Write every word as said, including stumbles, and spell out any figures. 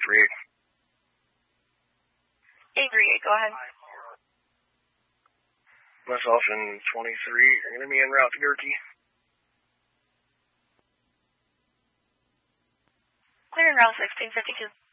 three eight. eight three eight, go ahead. Myself in twenty-three, you're going to be en route to Gerke. Clear en route sixteen fifty-two.